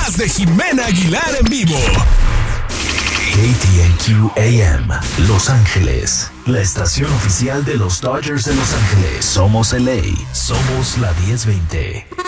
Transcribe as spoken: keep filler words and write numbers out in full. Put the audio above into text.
más de Jimena Aguilar en vivo. K T N Q A M, Los Ángeles, la estación oficial de los Dodgers de Los Ángeles. Somos L A, somos la diez veinte.